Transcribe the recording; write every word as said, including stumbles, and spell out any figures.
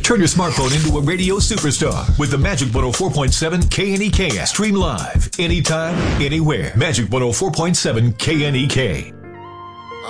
Turn your smartphone into a radio superstar with the Magic one oh four point seven K N E K. Stream live anytime, anywhere. Magic one oh four point seven K N E K.